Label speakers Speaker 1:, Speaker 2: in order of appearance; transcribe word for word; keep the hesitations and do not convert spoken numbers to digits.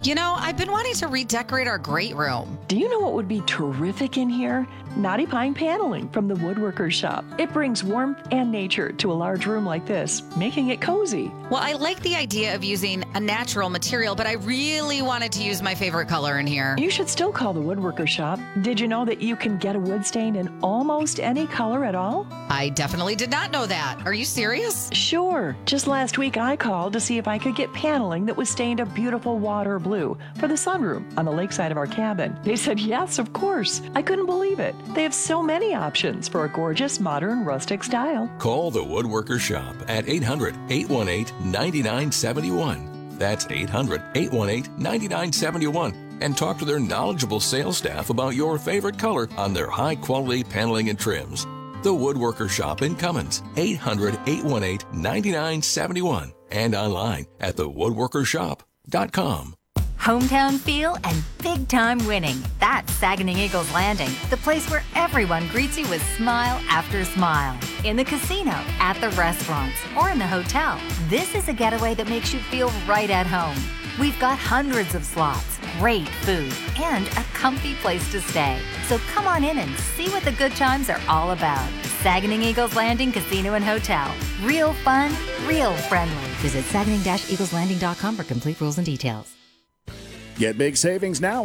Speaker 1: You know, I've been wanting to redecorate our great room.
Speaker 2: Do you know what would be terrific in here? Knotty Pine paneling from the Woodworker's Shop. It brings warmth and nature to a large room like this, making it cozy.
Speaker 1: Well, I like the idea of using a natural material, but I really wanted to use my favorite color in here.
Speaker 2: You should still call the Woodworker's Shop. Did you know that you can get a wood stain in almost any color at all?
Speaker 1: I definitely did not know that. Are you serious?
Speaker 2: Sure. Just last week I called to see if I could get paneling that was stained a beautiful water blue for the sunroom on the lakeside of our cabin. They said yes, of course. I couldn't believe it. They have so many options for a gorgeous, modern, rustic style.
Speaker 3: Call the Woodworker Shop at eight hundred, eight one eight, nine nine seven one. That's eight hundred, eight one eight, nine nine seven one. And talk to their knowledgeable sales staff about your favorite color on their high-quality paneling and trims. The Woodworker Shop in Cummins, eight hundred, eight one eight, nine nine seven one. And online at the woodworker shop dot com.
Speaker 4: Hometown feel and big-time winning. That's Saginaw Eagles Landing, the place where everyone greets you with smile after smile. In the casino, at the restaurants, or in the hotel, this is a getaway that makes you feel right at home. We've got hundreds of slots, great food, and a comfy place to stay. So come on in and see what the good times are all about. Saginaw Eagles Landing Casino and Hotel. Real fun, real friendly. Visit Saginaw Eagles Landing dot com for complete rules and details.
Speaker 5: Get big savings now